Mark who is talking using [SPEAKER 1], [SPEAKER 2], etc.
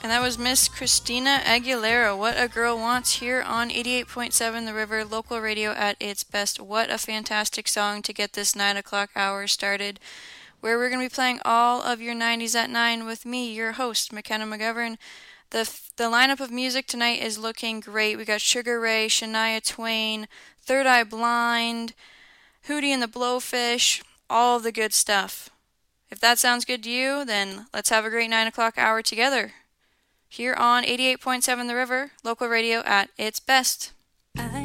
[SPEAKER 1] And that was Miss Christina Aguilera, What a Girl Wants, here on 88.7 The River, local radio at its best. What a fantastic song to get this 9 o'clock hour started, where we're going to be playing all of your 90s at 9 with me, your host, McKenna McGovern. The lineup of music tonight is looking great. We got Sugar Ray, Shania Twain, Third Eye Blind, Hootie and the Blowfish, all of the good stuff. If that sounds good to you, then let's have a great 9 o'clock hour together here on 88.7 The River, local radio at its best.